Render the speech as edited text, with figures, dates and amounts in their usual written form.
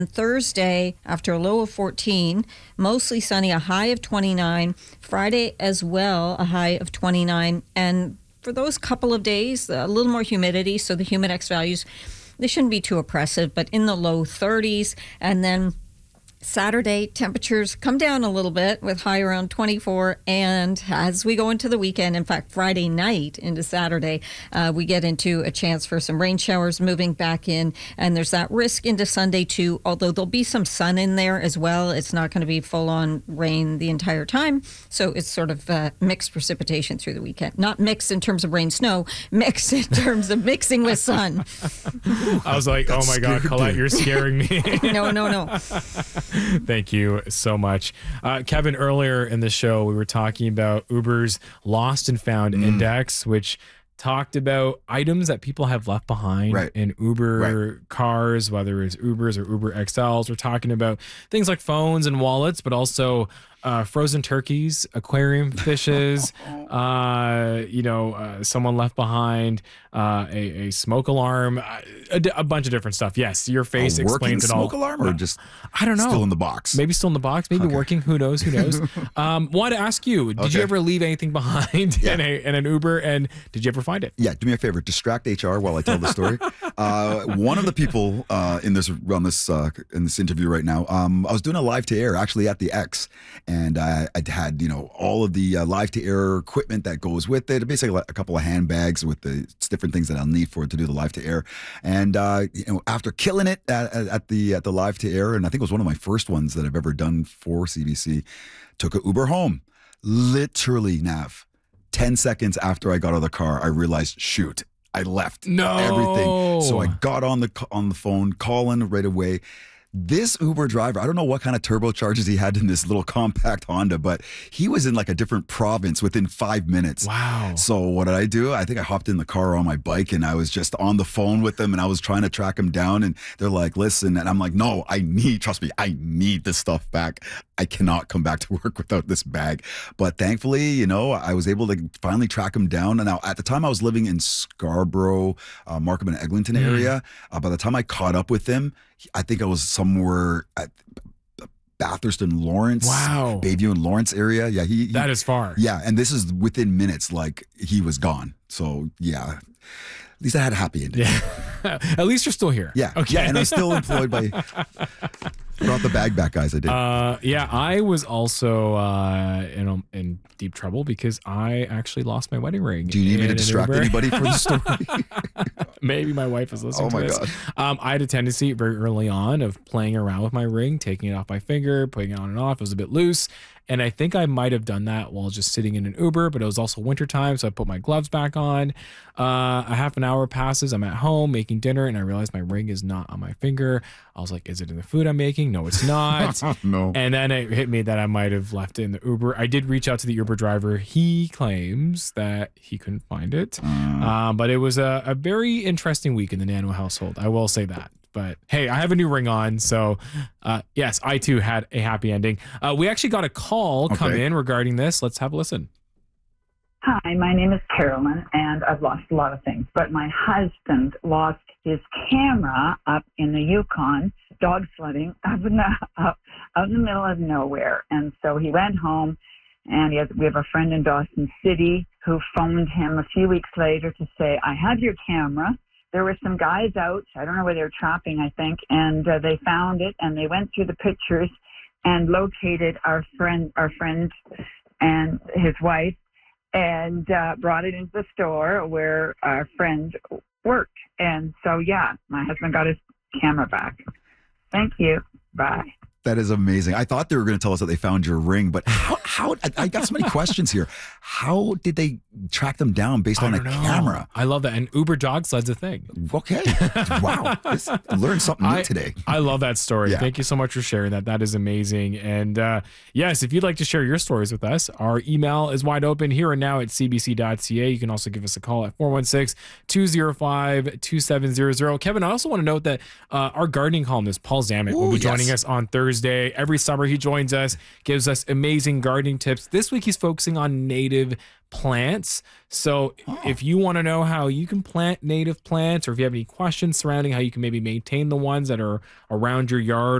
Thursday, after a low of 14, mostly sunny, a high of 29. Friday as well, a high of 29. And for those couple of days, a little more humidity, so the Humidex values, they shouldn't be too oppressive, but in the low 30s. And then Saturday, temperatures come down a little bit with high around 24. And as we go into the weekend, in fact, Friday night into Saturday, we get into a chance for some rain showers moving back in. And there's that risk into Sunday, too, although there'll be some sun in there as well. It's not going to be full on rain the entire time. So it's sort of mixed precipitation through the weekend. Not mixed in terms of rain, snow, mixed in terms of mixing with sun. I was like, oh my God, Colette, you're scaring me. No. Thank you so much. Kevin, earlier in the show, we were talking about Uber's Lost and Found Index, which talked about items that people have left behind in Uber cars, whether it's Ubers or Uber XLs. We're talking about things like phones and wallets, but also frozen turkeys, aquarium fishes, someone left behind, a smoke alarm, a bunch of different stuff. Yes, your face explains it all. Smoke alarm, or just I don't know, still in the box? Maybe still in the box, maybe working. Who knows? Want to ask you, did you ever leave anything behind in an Uber, and did you ever find it? Yeah, do me a favor, distract HR while I tell the story. One of the people in this interview right now, I was doing a live to air actually at the X. And I had, all of the live to air equipment that goes with it. Basically, a couple of handbags with the different things that I'll need for it to do the live to air. And after killing it at the live to air, and I think it was one of my first ones that I've ever done for CBC, took an Uber home. Literally, Nav, 10 seconds after I got out of the car, I realized, shoot, I left everything. So I got on the phone, calling right away. This Uber driver, I don't know what kind of turbochargers he had in this little compact Honda, but he was in like a different province within 5 minutes. Wow. So what did I do? I think I hopped in the car on my bike and I was just on the phone with them and I was trying to track him down, and they're like, listen, and I'm like, no, trust me, I need this stuff back. I cannot come back to work without this bag. But thankfully, I was able to finally track him down. And now at the time I was living in Scarborough, Markham and Eglinton area. By the time I caught up with him, I think I was somewhere at Bathurst and Lawrence, Bayview and Lawrence area. Yeah, that is far. Yeah, and this is within minutes. Like he was gone. So yeah, at least I had a happy ending. Yeah, at least you're still here. Yeah, okay. Yeah, and I'm still employed by. Brought the bag back, guys. I did. I was also in deep trouble because I actually lost my wedding ring. Do you need me to distract anybody for the story? Maybe my wife is listening to this. God. I had a tendency very early on of playing around with my ring, taking it off my finger, putting it on and off. It was a bit loose. And I think I might have done that while just sitting in an Uber, but it was also wintertime, so I put my gloves back on. A half an hour passes. I'm at home making dinner, and I realize my ring is not on my finger. I was like, is it in the food I'm making? No, it's not. No. And then it hit me that I might have left it in the Uber. I did reach out to the Uber driver. He claims that he couldn't find it. But it was a very interesting week in the Nano household. I will say that. But hey, I have a new ring on. So yes, I too had a happy ending. We actually got a call come in regarding this. Let's have a listen. Hi, my name is Carolyn, and I've lost a lot of things. But my husband lost his camera up in the Yukon, dog sledding, out in the middle of nowhere. And so he went home, and we have a friend in Dawson City who phoned him a few weeks later to say, I have your camera. There were some guys out, I don't know where they were trapping, I think, and they found it, and they went through the pictures and located our friend and his wife, and brought it into the store where our friend worked. And so, yeah, my husband got his camera back. Thank you. Bye. That is amazing. I thought they were going to tell us that they found your ring, but how I got so many questions here. How did they track them down based on a camera? I love that. And Uber dog sled's a thing. Okay. Wow. Learned something new today. I love that story. Yeah. Thank you so much for sharing that. That is amazing. And yes, if you'd like to share your stories with us, our email is wide open here and now at cbc.ca. You can also give us a call at 416-205-2700. Kevin, I also want to note that our gardening columnist, Paul Zammit, will be joining us on Thursday Thursday. Every summer he joins us, gives us amazing gardening tips. This week he's focusing on native plants. So if you want to know how you can plant native plants, or if you have any questions surrounding how you can maybe maintain the ones that are around your yard